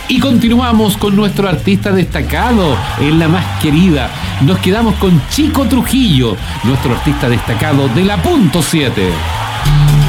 Y continuamos con nuestro artista destacado en La Más Querida. Nos quedamos con Chico Trujillo, nuestro artista destacado de la Punto 7.